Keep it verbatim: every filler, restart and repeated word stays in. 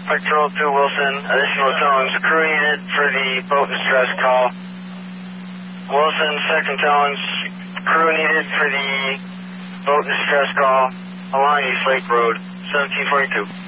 Patrol two Wilson, additional tones, crew needed for the boat distress call. Wilson, second tones, crew needed for the boat distress call along East Lake Road, seventeen forty-two.